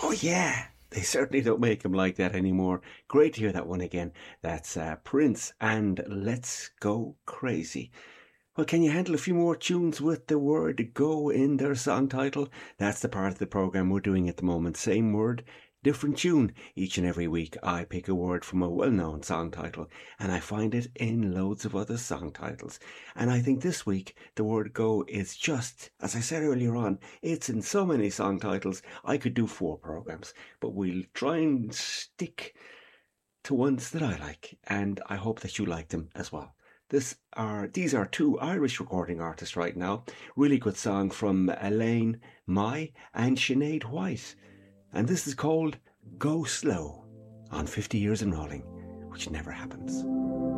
Oh, yeah. They certainly don't make them like that anymore. Great to hear that one again. That's Prince and Let's Go Crazy. Well, can you handle a few more tunes with the word go in their song title? That's the part of the program we're doing at the moment. Same word, different tune. Each and every week I pick a word from a well-known song title and I find it in loads of other song titles. And I think this week the word go is just, as I said earlier on, it's in so many song titles I could do 4 programs. But we'll try and stick to ones that I like, and I hope that you like them as well. These are 2 Irish recording artists right now. Really good song from Elaine Mai and Sinead White. And this is called Go Slow on 50 Years and Rolling, which never happens.